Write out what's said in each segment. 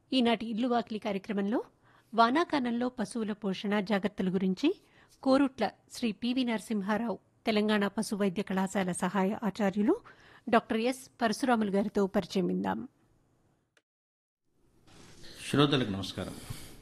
ఈనాటి ఇల్లు వాకిలి కార్యక్రమంలో వానాకాలంలో పశువుల పోషణ జాగ్రత్తల గురించి కోరుట్ల శ్రీ పివి నరసింహారావు తెలంగాణ పశు వైద్య కళాశాల సహాయ ఆచార్యులు డాక్టర్ ఎస్ పరశురాములు గారితో పరిచయం విందాం. శ్రోతలకు నమస్కారం.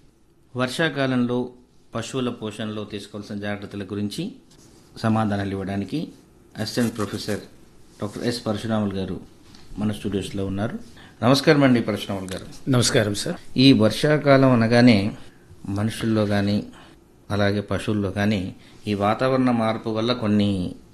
వర్షాకాలంలో పశువుల పోషణలో తీసుకోవాల్సిన జాగ్రత్తల గురించి సమాధానాలు ఇవ్వడానికి assistant professor doctor yes Parasuramulu గారు మన స్టూడియోస్లో ఉన్నారు. నమస్కారం అండి పరశురాములు గారు. నమస్కారం సార్. ఈ వర్షాకాలం అనగానే మనుషుల్లో కానీ అలాగే పశువుల్లో కానీ ఈ వాతావరణ మార్పు వల్ల కొన్ని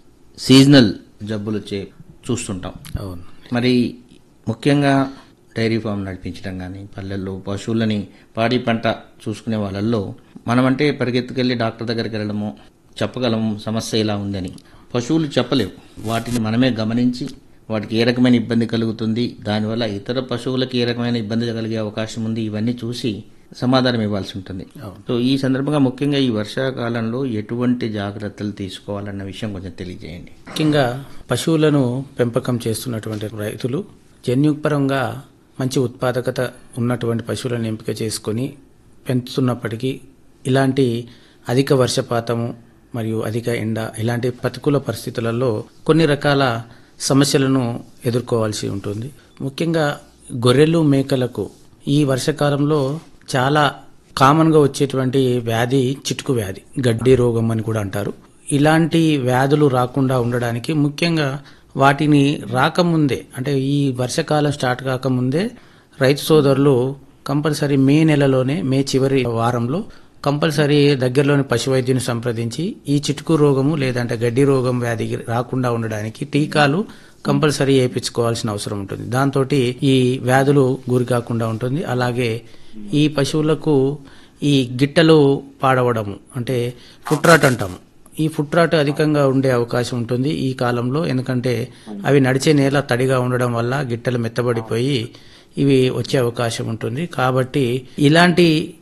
సీజనల్ జబ్బులు చూస్తుంటాం. అవును. మరి ముఖ్యంగా డైరీ ఫామ్ నడిపించడం కానీ పల్లెల్లో పశువులని పాడి పంట చూసుకునే వాళ్ళల్లో మనమంటే పరిగెత్తుకెళ్ళి డాక్టర్ దగ్గరికి వెళ్ళడము చెప్పగలము సమస్య ఇలా ఉందని. పశువులు చెప్పలేవు. వాటిని మనమే గమనించి వాటికి ఏ రకమైన ఇబ్బంది కలుగుతుంది, దానివల్ల ఇతర పశువులకు ఏ రకమైన ఇబ్బంది కలిగే అవకాశం ఉంది, ఇవన్నీ చూసి సమాధానం ఇవ్వాల్సి ఉంటుంది. సో ఈ సందర్భంగా ముఖ్యంగా ఈ వర్షాకాలంలో ఎటువంటి జాగ్రత్తలు తీసుకోవాలన్న విషయం కొంచెం తెలియజేయండి. ముఖ్యంగా పశువులను పెంపకం చేస్తున్నటువంటి రైతులు జన్యుపరంగా మంచి ఉత్పాదకత ఉన్నటువంటి పశువులను ఎంపిక చేసుకొని పెంచుతున్నప్పటికీ ఇలాంటి అధిక వర్షపాతము మరియు అధిక ఎండ ఇలాంటి ప్రతికూల పరిస్థితులలో కొన్ని రకాల సమస్యలను ఎదుర్కోవాల్సి ఉంటుంది. ముఖ్యంగా గొర్రెలు మేకలకు ఈ వర్షాకాలంలో చాలా కామన్గా వచ్చేటువంటి వ్యాధి చిటుకు వ్యాధి, గడ్డి రోగం అని కూడా అంటారు. ఇలాంటి వ్యాధులు రాకుండా ఉండడానికి ముఖ్యంగా వాటిని రాకముందే అంటే ఈ వర్షాకాలం స్టార్ట్ కాకముందే రైతు సోదరులు కంపల్సరీ మే చివరి వారంలో కంపల్సరీ దగ్గరలోని పశు వైద్యుని సంప్రదించి ఈ చిటుకు రోగము లేదంటే గడ్డి రోగం వ్యాధి రాకుండా ఉండడానికి టీకాలు కంపల్సరీ వేయించుకోవాల్సిన అవసరం ఉంటుంది. దాంతో ఈ వ్యాధులు గురి కాకుండా ఉంటుంది. అలాగే ఈ పశువులకు ఈ గిట్టలు పాడవడము అంటే ఫుట్రాట్ అంటాము. ఈ ఫుట్రాట్ అధికంగా ఉండే అవకాశం ఉంటుంది ఈ కాలంలో. ఎందుకంటే అవి నడిచే నేల తడిగా ఉండడం వల్ల గిట్టలు మెత్తబడిపోయి ఇవి వచ్చే అవకాశం ఉంటుంది. కాబట్టి ఇలాంటి